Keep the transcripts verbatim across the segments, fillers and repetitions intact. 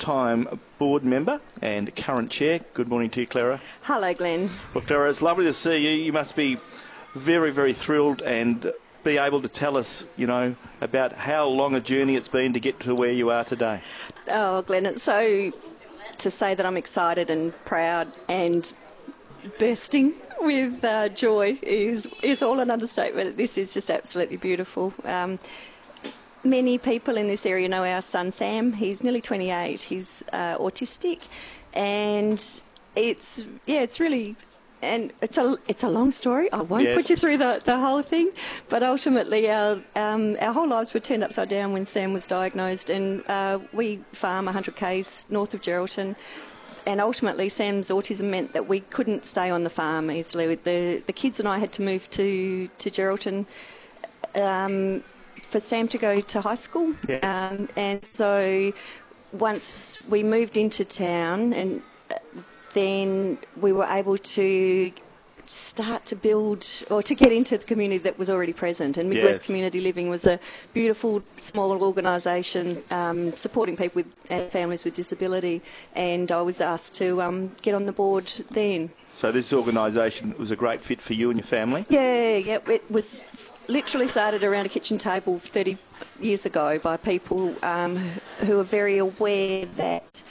first-time board member and current chair. Good morning to you, Clara. Hello, Glenn. Well, Clara, it's lovely to see you. You must be very, very thrilled and be able to tell us, you know, about how long a journey it's been to get to where you are today. Oh, Glenn, it's so to say that I'm excited and proud and bursting with uh, joy is is all an understatement. This is just absolutely beautiful. Um, many people in this area know our son Sam. He's nearly twenty-eight. He's uh, autistic, and it's yeah, it's really. And it's a it's a long story. I won't yes. put you through the, the whole thing, but ultimately our um, our whole lives were turned upside down when Sam was diagnosed, and uh, we farm one hundred kays north of Geraldton, and ultimately Sam's autism meant that we couldn't stay on the farm easily. The the kids and I had to move to to Geraldton um, for Sam to go to high school, yes. um, and so once we moved into town and. Uh, then we were able to start to build or to get into the community that was already present. And Midwest yes. Community Living was a beautiful small organisation um, supporting people with and families with disability. And I was asked to um, get on the board then. So this organisation was a great fit for you and your family? Yeah, yeah. It was literally started around a kitchen table thirty years ago by people um, who are very aware that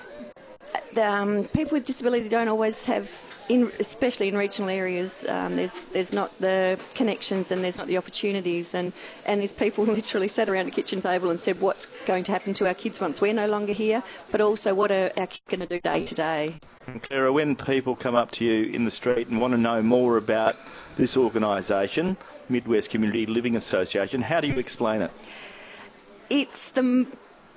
Um, people with disability don't always have, in, especially in regional areas, um, there's there's not the connections and there's not the opportunities, and, and these people literally sat around a kitchen table and said what's going to happen to our kids once we're no longer here, but also what are our kids going to do day to day. And Clara, when people come up to you in the street and want to know more about this organisation, Midwest Community Living Association, how do you explain it? It's the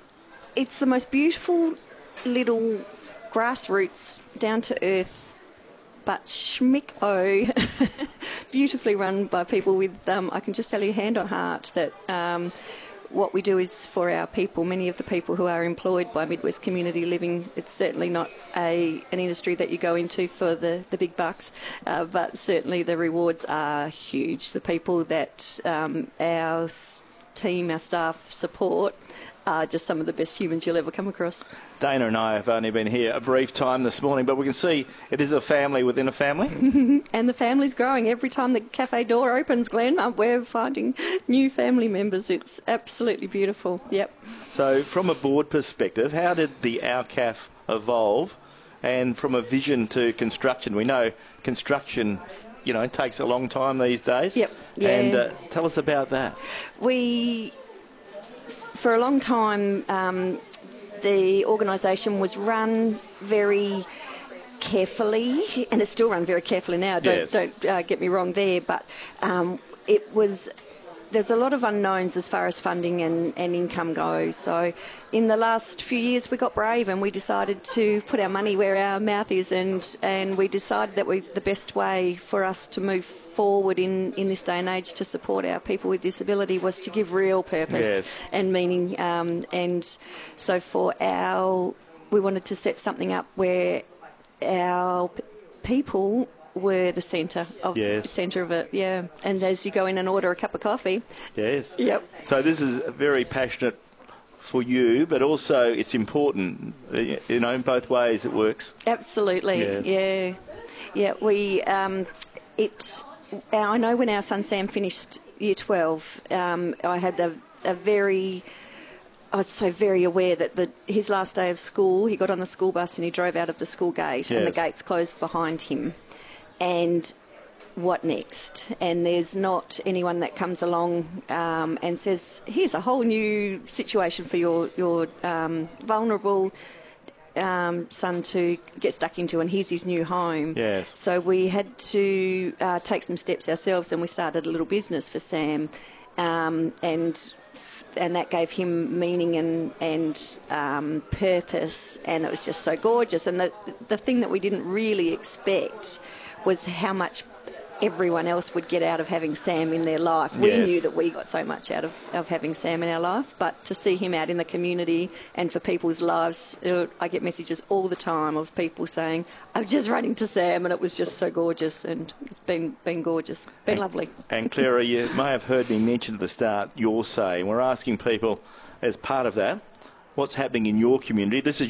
it's the most beautiful little grassroots, down to earth, but schmick-o, beautifully run by people with, um, I can just tell you hand on heart that um, what we do is for our people. Many of the people who are employed by Midwest Community Living, it's certainly not a an industry that you go into for the, the big bucks, uh, but certainly the rewards are huge. The people that um, our team, our staff support are just some of the best humans you'll ever come across. Dana and I have only been here a brief time this morning, but we can see it is a family within a family. And the family's growing. Every time the cafe door opens, Glenn, we're finding new family members. It's absolutely beautiful. Yep. So from a board perspective, how did the Our C A F evolve? And from a vision to construction, we know construction, you know, takes a long time these days. Yep. Yeah. And uh, tell us about that. We, for a long time, um, the organisation was run very carefully, and it's still run very carefully now. Don't, yes. don't uh, get me wrong there, but um, it was. There's a lot of unknowns as far as funding and, and income goes. So in the last few years we got brave and we decided to put our money where our mouth is, and, and we decided that we, the best way for us to move forward in, in this day and age to support our people with disability was to give real purpose yes. and meaning. Um, and so for our, we wanted to set something up where our p- people were the centre of yes. centre of it, yeah. And as you go in and order a cup of coffee, yes, yep. So this is very passionate for you, but also it's important. You know, in both ways it works. Absolutely, yes. yeah, yeah. We um, it. I know when our son Sam finished year twelve, um, I had a, a very. I was so very aware that the, his last day of school, he got on the school bus and he drove out of the school gate, yes. and the gates closed behind him. And what next? And there's not anyone that comes along um, and says, here's a whole new situation for your, your um, vulnerable um, son to get stuck into, and here's his new home. Yes. So we had to uh, take some steps ourselves, and we started a little business for Sam, um, and and that gave him meaning and, and um, purpose, and it was just so gorgeous. And the, the thing that we didn't really expect was how much everyone else would get out of having Sam in their life. We yes. knew that we got so much out of, of having Sam in our life, but to see him out in the community and for people's lives, uh, I get messages all the time of people saying, I'm just running to Sam, and it was just so gorgeous, and it's been been gorgeous, been and, lovely. And Clara, you may have heard me mention at the start your say. We're asking people, as part of that, what's happening in your community. This is